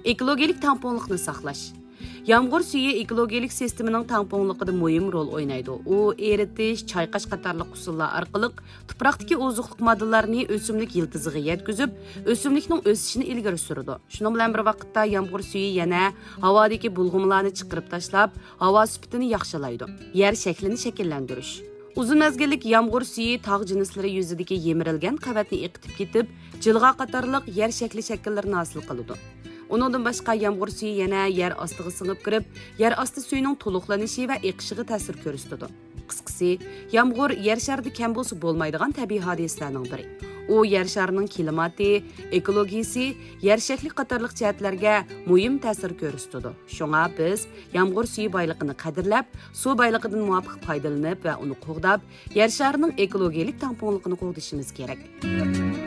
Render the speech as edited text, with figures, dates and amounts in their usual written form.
Ekologik tamponluqni saqlash. Yağmur suyu ekologik sistemining tamponliqida muhim rol o'ynaydi. U eritish, chayqash qatorliq usullar orqali tuproqdagi oziqlik moddallarini o'simlik yiltiziga yetkazib, o'simlikning o'sishini ilgari suradi. Shuning bilan bir vaqtda yağmur suyu yana havodagi bulg'umlarni chiqarib tashlab, havo sifatini yaxshilaydi. Yer shaklini shakllantirish. Uzun mezgillik yağmur suyu tog' jinslari yuzidagi yemirilgan qavatni eqitib ketib, jilg'a qatorliq yer shakli shakllarini hosil qiladi. Onundan başqa yağmur suyu yana yer ostiga singib kirib, yer osti suyuning to'liqlanishi va eqishiga ta'sir ko'rsatadi. Qisqasi, yağmur yer sharida kam bo'lsa bo'lmaydigan tabiiy hodisalarning biri. U yer sharining klimati, ekologiyasi, yer shakli qatorliq jihatlarga muhim ta'sir ko'rsatadi. Shunga biz yağmur suyu boyligini qadrlab, suv boyligidan muvofiq foydalanib va uni qo'g'dab, yer sharining ekologik tamponligini qo'g'dishimiz kerak.